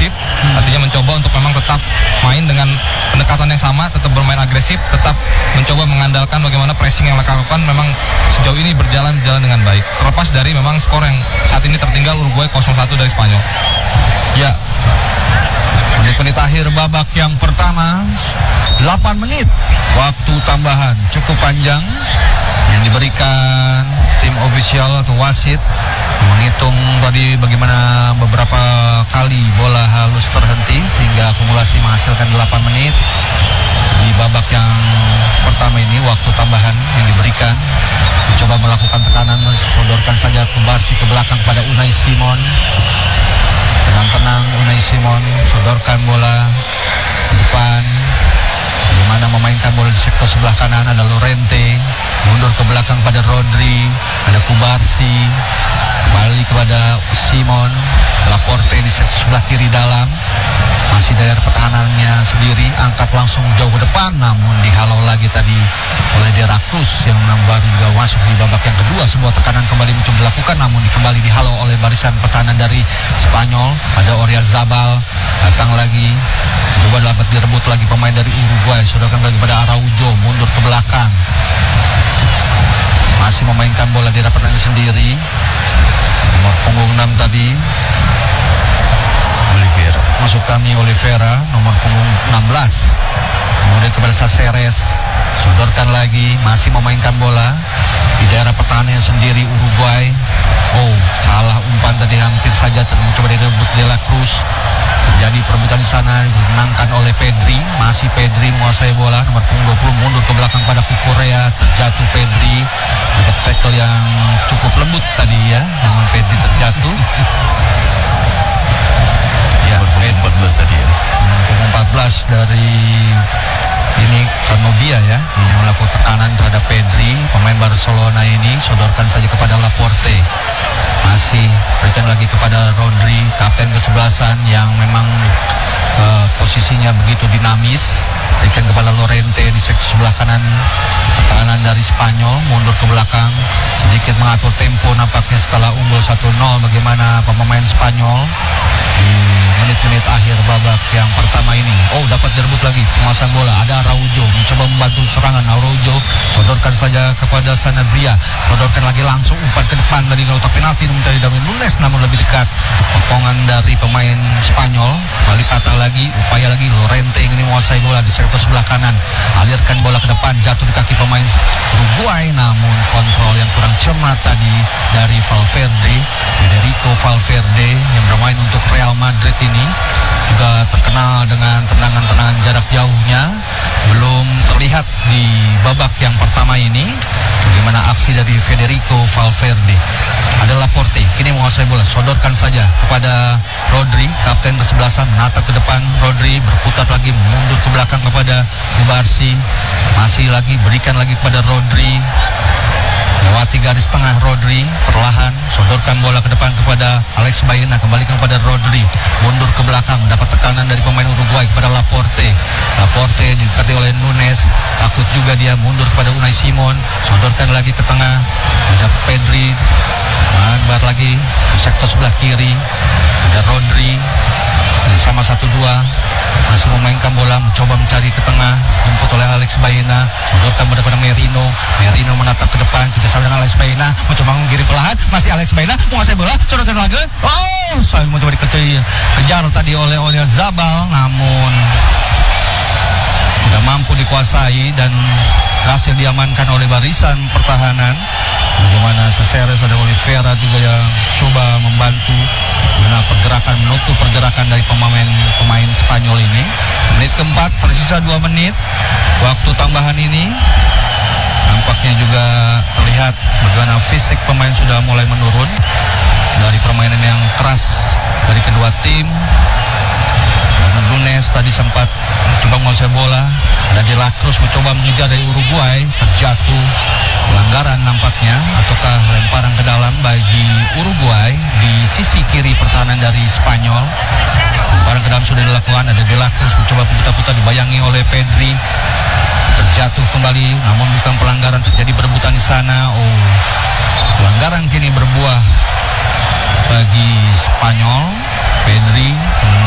agresif, artinya mencoba untuk memang tetap main dengan pendekatan yang sama, tetap bermain agresif, tetap mencoba mengandalkan bagaimana pressing yang mereka lakukan memang sejauh ini berjalan dengan baik. Terlepas dari memang skor yang saat ini tertinggal Uruguay 0-1 dari Spanyol. Ya, menit-menit akhir babak yang pertama, 8 menit waktu tambahan cukup panjang yang diberikan tim ofisial atau wasit menghitung tadi bagaimana beberapa kali bola halus terhenti sehingga akumulasi menghasilkan 8 menit di babak yang pertama ini. Waktu tambahan yang diberikan, mencoba melakukan tekanan, sodorkan saja Kubarsi ke belakang pada Unai Simon. Dengan tenang Unai Simon sodorkan bola ke depan, bagaimana memainkan bola di sektor sebelah kanan. Ada Llorente mundur ke belakang pada Rodri, ada Kubarsi kembali kepada Simon, Laporte di sektor sebelah kiri dalam, masih dari pertahanannya sendiri, angkat langsung jauh ke depan, namun dihalau lagi tadi oleh De La Cruz yang baru juga masuk di babak yang kedua. Sebuah tekanan kembali mencoba dilakukan, namun kembali dihalau oleh barisan pertahanan dari Spanyol. Ada Oyarzabal datang lagi, coba dapat direbut lagi pemain dari Uruguay, sodorkan lagi pada Araujo, mundur ke belakang, masih memainkan bola di pertahanan sendiri. Nomor punggung 6 tadi Oliveira, masukkan Oliveira nomor punggung 16, kemudian kepada Saceres, sodorkan lagi, masih memainkan bola di daerah pertahanan sendiri Uruguay. Oh, salah umpan tadi, hampir saja mencoba direbut De La Cruz. Terjadi perebutan di sana, dimenangkan oleh Pedri. Masih Pedri menguasai bola, nomor punggung 20 mundur ke belakang pada Cucurella, terjatuh Pedri. Ada tackle yang cukup lembut tadi ya, namun Pedri terjatuh. Ya, 14 tadi ya. Punggung 14 dari ini Carnobia ya, yang melakukan tekanan terhadap Pedri, pemain Barcelona ini. Sodorkan saja kepada Laporte, masih berikan lagi kepada Rodri, kapten kesebelasan yang memang posisinya begitu dinamis. Berikan kepada Llorente di sektor sebelah kanan pertahanan dari Spanyol, mundur ke belakang, sedikit mengatur tempo nampaknya setelah unggul 1-0. Bagaimana pemain Spanyol di menit-menit akhir babak yang pertama ini. Oh, dapat direbut lagi penguasaan bola. Ada Araujo mencoba membantu serangan. Araujo sodorkan saja kepada Sanabria, sodorkan lagi langsung umpan ke depan dari kotak penalti mencari Darwin Nunes, namun lebih dekat. Potongan dari pemain Spanyol, balik patah lagi, upaya lagi Llorente ingin menguasai bola di sektor sebelah kanan, alirkan bola ke depan, jatuh di kaki pemain Uruguay, namun kontrol yang kurang cermat tadi dari Valverde, Federico Valverde yang bermain untuk Real Madrid ini, juga terkenal dengan tendangan-tendangan jarak jauhnya. Belum terlihat di babak yang pertama ini bagaimana aksi dari Federico Valverde. Ada Laporte, kini menguasai bola, sodorkan saja kepada Rodri, kapten kesebelasan, menatap ke depan. Rodri berputar lagi, mundur ke belakang kepada Kubarsi, masih lagi berikan lagi kepada Rodri, lewati garis tengah Rodri, perlahan sodorkan bola ke depan kepada Alex Baena, kembalikan kepada Rodri, mundur ke belakang, dapat tekanan dari pemain Uruguay kepada Laporte. Laporte didekati oleh Nunes, takut juga dia, mundur kepada Unai Simon, sodorkan lagi ke tengah, ada Pedri, bar lagi di sektor sebelah kiri, ada Rodri, sama 1-2, masih memainkan bola, mencoba mencari ke tengah, jemput oleh Alex Baena, sodorkan kepada Merino. Merino menatap ke depan, kerjasama dengan Alex Baena, mencoba mengirim perlahan, masih Alex Baena menguasai bola, sodorkan lagi. Oh, saya mencoba kejar tadi oleh Oyarzabal, namun tidak mampu dikuasai dan berhasil diamankan oleh barisan pertahanan. Bagaimana Saceres, ada Oliveira juga yang coba membantu pergerakan, menutup pergerakan dari pemain Spanyol ini. Menit keempat, tersisa 2 menit waktu tambahan ini. Nampaknya juga terlihat bagaimana fisik pemain sudah mulai menurun dari permainan yang keras dari kedua tim. Nunes tadi sempat coba menguasai bola, ada De La Cruz mencoba mengejar dari Uruguay, terjatuh, pelanggaran nampaknya, ataukah lemparan ke dalam bagi Uruguay di sisi kiri pertahanan dari Spanyol. Lemparan ke dalam sudah dilakukan, ada De La Cruz mencoba putar-putar, dibayangi oleh Pedri, terjatuh kembali, namun bukan pelanggaran, terjadi perebutan di sana. Oh, pelanggaran kini berbuah bagi Spanyol. Pedri